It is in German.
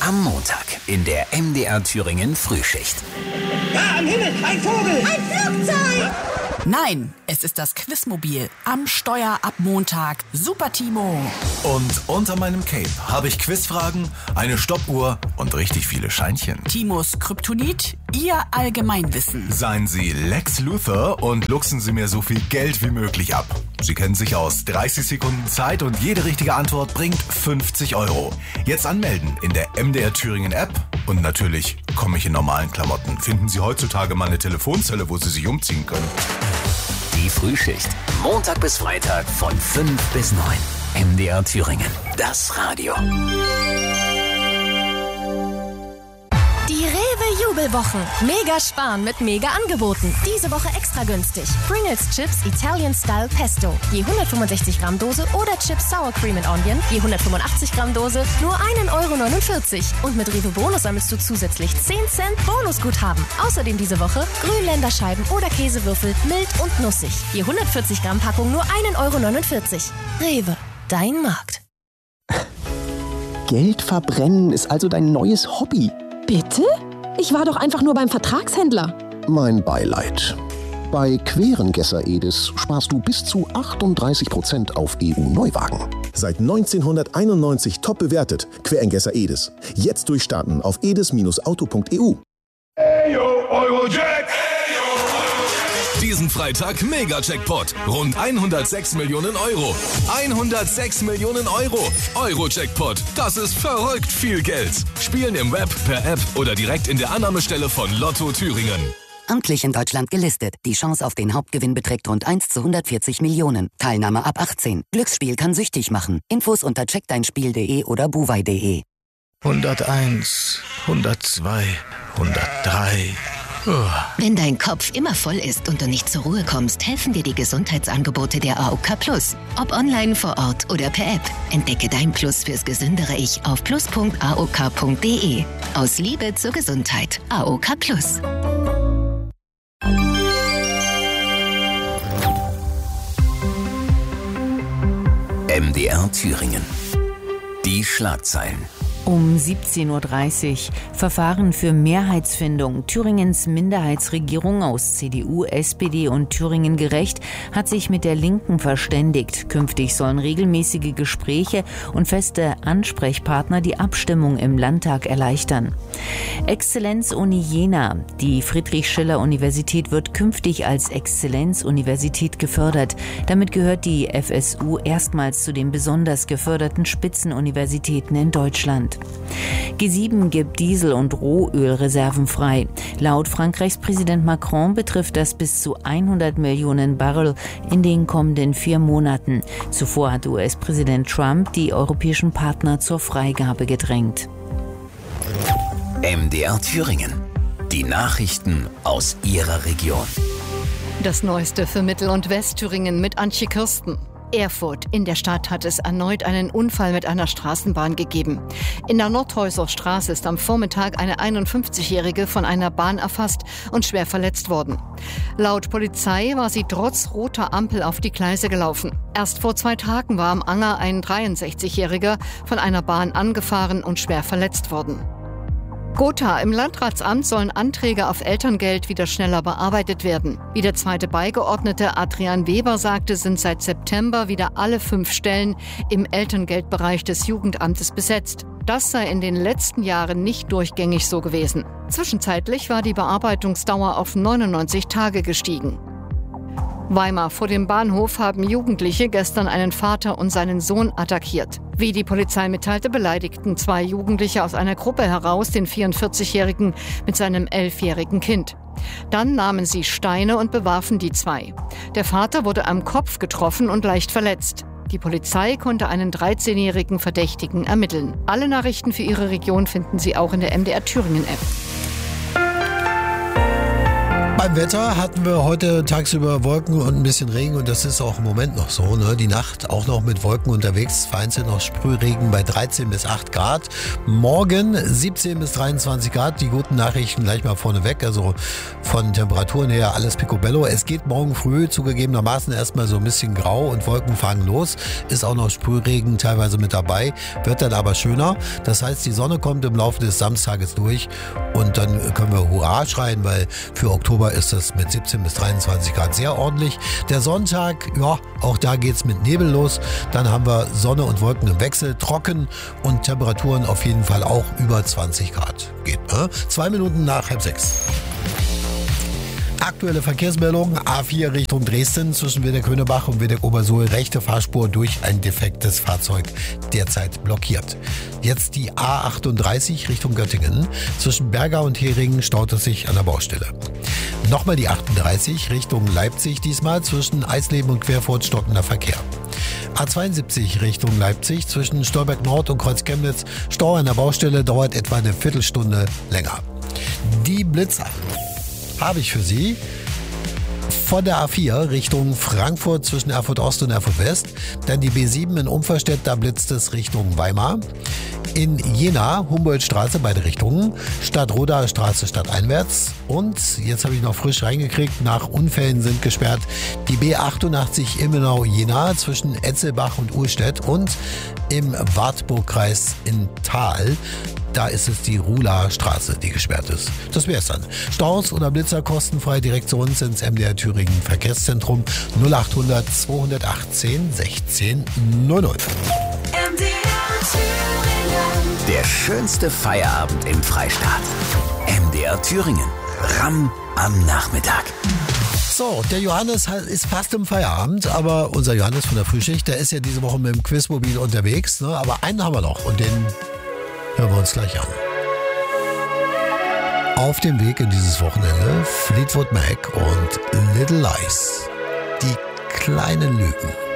Am Montag in der MDR Thüringen Frühschicht. Da am Himmel, ein Vogel! Ein Flugzeug! Nein, es ist das Quizmobil. Am Steuer ab Montag. Super Timo. Und unter meinem Cape habe ich Quizfragen, eine Stoppuhr und richtig viele Scheinchen. Timos Kryptonit, Ihr Allgemeinwissen. Seien Sie Lex Luthor und luchsen Sie mir so viel Geld wie möglich ab. Sie kennen sich aus. 30 Sekunden Zeit und jede richtige Antwort bringt 50 €. Jetzt anmelden in der MDR Thüringen App. Und natürlich komme ich in normalen Klamotten. Finden Sie heutzutage mal eine Telefonzelle, wo Sie sich umziehen können. Die Frühschicht. Montag bis Freitag von 5 bis 9. MDR Thüringen. Das Radio. Die Rewe-Jubelwochen. Mega sparen mit Mega-Angeboten. Diese Woche extra günstig. Pringles Chips Italian Style Pesto. Je 165 Gramm Dose oder Chips Sour Cream and Onion. Je 185 Gramm Dose nur 1,49 €. Und mit Rewe Bonus sammelst du zusätzlich 10 Cent Bonusguthaben. Außerdem diese Woche Grünländerscheiben oder Käsewürfel mild und nussig. Je 140 Gramm Packung nur 1,49 €. Rewe, dein Markt. Geld verbrennen ist also dein neues Hobby. Bitte? Ich war doch einfach nur beim Vertragshändler. Mein Beileid. Bei Querengesser Edis sparst du bis zu 38% auf EU-Neuwagen. Seit 1991 top bewertet. Querengesser Edis. Jetzt durchstarten auf edis-auto.eu. Eurojack! Diesen Freitag Mega-Jackpot. Rund 106 Millionen €. 106 Millionen €. Euro-Jackpot. Das ist verrückt viel Geld. Spielen im Web, per App oder direkt in der Annahmestelle von Lotto Thüringen. Amtlich in Deutschland gelistet. Die Chance auf den Hauptgewinn beträgt rund 1 zu 140 Millionen. Teilnahme ab 18. Glücksspiel kann süchtig machen. Infos unter checkdeinspiel.de oder buwei.de. 101, 102, 103... Wenn dein Kopf immer voll ist und du nicht zur Ruhe kommst, helfen dir die Gesundheitsangebote der AOK Plus. Ob online, vor Ort oder per App. Entdecke dein Plus fürs gesündere Ich auf plus.aok.de. Aus Liebe zur Gesundheit. AOK Plus. MDR Thüringen. Die Schlagzeilen. Um 17:30 Uhr. Verfahren für Mehrheitsfindung. Thüringens Minderheitsregierung aus CDU, SPD und Thüringen Gerecht hat sich mit der Linken verständigt. Künftig sollen regelmäßige Gespräche und feste Ansprechpartner die Abstimmung im Landtag erleichtern. Exzellenz-Uni Jena. Die Friedrich-Schiller-Universität wird künftig als Exzellenzuniversität gefördert. Damit gehört die FSU erstmals zu den besonders geförderten Spitzenuniversitäten in Deutschland. G7 gibt Diesel- und Rohölreserven frei. Laut Frankreichs Präsident Macron betrifft das bis zu 100 Millionen Barrel in den kommenden 4 Monaten. Zuvor hat US-Präsident Trump die europäischen Partner zur Freigabe gedrängt. MDR Thüringen. Die Nachrichten aus Ihrer Region. Das Neueste für Mittel- und Westthüringen mit Antje Kirsten. Erfurt. In der Stadt hat es erneut einen Unfall mit einer Straßenbahn gegeben. In der Nordhäuser Straße ist am Vormittag eine 51-Jährige von einer Bahn erfasst und schwer verletzt worden. Laut Polizei war sie trotz roter Ampel auf die Gleise gelaufen. Erst vor 2 Tagen war am Anger ein 63-Jähriger von einer Bahn angefahren und schwer verletzt worden. Gotha. Im Landratsamt sollen Anträge auf Elterngeld wieder schneller bearbeitet werden. Wie der zweite Beigeordnete Adrian Weber sagte, sind seit September wieder alle 5 Stellen im Elterngeldbereich des Jugendamtes besetzt. Das sei in den letzten Jahren nicht durchgängig so gewesen. Zwischenzeitlich war die Bearbeitungsdauer auf 99 Tage gestiegen. Weimar. Vor dem Bahnhof haben Jugendliche gestern einen Vater und seinen Sohn attackiert. Wie die Polizei mitteilte, beleidigten 2 Jugendliche aus einer Gruppe heraus den 44-Jährigen mit seinem 11-jährigen Kind. Dann nahmen sie Steine und bewarfen die 2. Der Vater wurde am Kopf getroffen und leicht verletzt. Die Polizei konnte einen 13-jährigen Verdächtigen ermitteln. Alle Nachrichten für Ihre Region finden Sie auch in der MDR Thüringen App. beim Wetter hatten wir heute tagsüber Wolken und ein bisschen Regen und das ist auch im Moment noch so. Ne? Die Nacht auch noch mit Wolken unterwegs, vereinzelt noch Sprühregen bei 13 bis 8 Grad. Morgen 17 bis 23 Grad. Die guten Nachrichten gleich mal vorneweg. Also von Temperaturen her alles picobello. Es geht morgen früh zugegebenermaßen erstmal so ein bisschen grau und Wolken fangen los. Ist auch noch Sprühregen teilweise mit dabei. Wird dann aber schöner. Das heißt, die Sonne kommt im Laufe des Samstages durch und dann können wir Hurra schreien, weil für Oktober ist es mit 17 bis 23 Grad sehr ordentlich. Der Sonntag, ja, auch da geht's mit Nebel los. Dann haben wir Sonne und Wolken im Wechsel, trocken und Temperaturen auf jeden Fall auch über 20 Grad. Geht, ne? 2 Minuten nach 5:30. Aktuelle Verkehrsmeldung, A4 Richtung Dresden zwischen Wedek-Höhnebach und Wedek-Obersuhl, rechte Fahrspur durch ein defektes Fahrzeug, derzeit blockiert. Jetzt die A38 Richtung Göttingen, zwischen Berga und Heringen staut es sich an der Baustelle. Nochmal die 38 Richtung Leipzig, diesmal zwischen Eisleben und Querfurt stockender Verkehr. A72 Richtung Leipzig zwischen Stolberg Nord und Kreuz Chemnitz, Stau an der Baustelle, dauert etwa eine Viertelstunde länger. Die Blitzer habe ich für Sie von der A4 Richtung Frankfurt zwischen Erfurt Ost und Erfurt West. Dann die B7 in Umverstedt, da blitzt es Richtung Weimar. In Jena, Humboldtstraße, beide Richtungen. Stadtroda Straße stadteinwärts. Und jetzt habe ich noch frisch reingekriegt, nach Unfällen sind gesperrt die B88 Immenau-Jena zwischen Etzelbach und Uhlstedt und im Wartburgkreis in Thal. Da ist es die Rula-Straße, die gesperrt ist. Das wär's dann. Staus oder Blitzer kostenfrei direkt zu uns ins MDR Thüringen Verkehrszentrum 0800 218 16 00. Der schönste Feierabend im Freistaat. MDR Thüringen. Ramm am Nachmittag. So, der Johannes ist fast im Feierabend, aber unser Johannes von der Frühschicht, der ist ja diese Woche mit dem Quizmobil unterwegs. Ne? Aber einen haben wir noch und den hören wir uns gleich an. Auf dem Weg in dieses Wochenende Fleetwood Mac und Little Lies. Die kleinen Lügen.